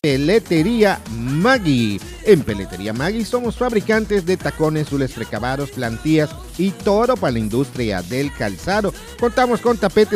Peletería Maggi. En Peletería Maggi somos fabricantes de tacones, zules precabados, plantillas y todo para la industria del calzado. Contamos con tapetes